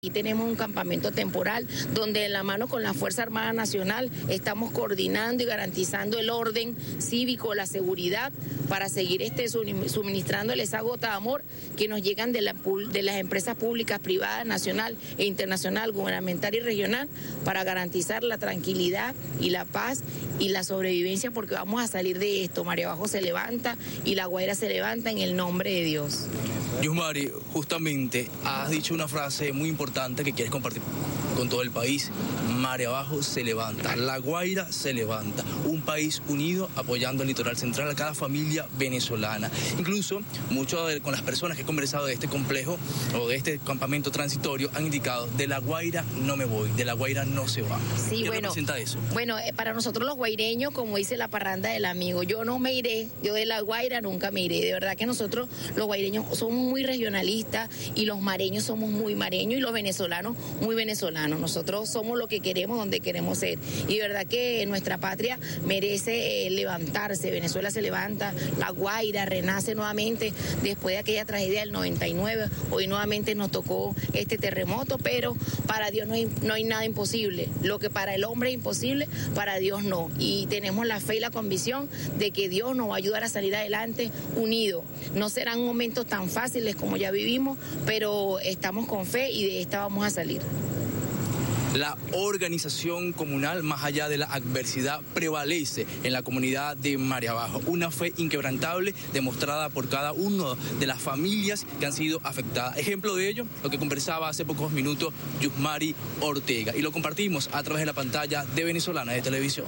Y tenemos un campamento temporal donde de la mano con la Fuerza Armada Nacional estamos coordinando y garantizando el orden cívico, la seguridad, para seguir suministrándoles esa gota de amor que nos llegan de las empresas públicas, privadas, nacional e internacional, gubernamental y regional, para garantizar la tranquilidad y la paz y la sobrevivencia, porque vamos a salir de esto. Mariabajo se levanta y La Guaira se levanta en el nombre de Dios. Yusmari, justamente has dicho una frase muy importante que quieres compartir con todo el país. Mariabajo se levanta, La Guaira se levanta. Un país unido apoyando el litoral central, a cada familia venezolana. Incluso con las personas que he conversado de este complejo o de este campamento transitorio han indicado: de La Guaira no me voy, de La Guaira no se va. Sí, ¿Qué representa eso? Bueno, para nosotros los guaireños, como dice la parranda del amigo, yo no me iré, yo de La Guaira nunca me iré. De verdad que nosotros los guaireños somos muy regionalistas y los mareños somos muy mareños y los venezolanos muy venezolanos. Nosotros somos lo que queremos, donde queremos ser. Y de verdad que nuestra patria merece levantarse. Venezuela se levanta, La Guaira renace nuevamente después de aquella tragedia del 99. Hoy nuevamente nos tocó este terremoto, pero para Dios no hay nada imposible. Lo que para el hombre es imposible, para Dios no. Y tenemos la fe y la convicción de que Dios nos va a ayudar a salir adelante unidos. No serán momentos tan fáciles como ya vivimos, pero estamos con fe y de esta vamos a salir. La organización comunal, más allá de la adversidad, prevalece en la comunidad de Mariabajo. Una fe inquebrantable demostrada por cada una de las familias que han sido afectadas. Ejemplo de ello, lo que conversaba hace pocos minutos Yusmari Ortega. Y lo compartimos a través de la pantalla de Venezolana de Televisión.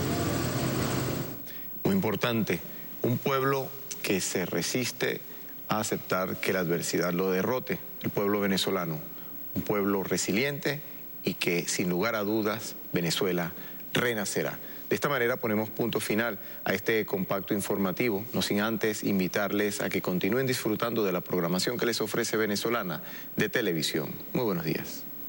Muy importante, un pueblo que se resiste a aceptar que la adversidad lo derrote. El pueblo venezolano, un pueblo resiliente y que sin lugar a dudas Venezuela renacerá. De esta manera ponemos punto final a este compacto informativo, no sin antes invitarles a que continúen disfrutando de la programación que les ofrece Venezolana de Televisión. Muy buenos días.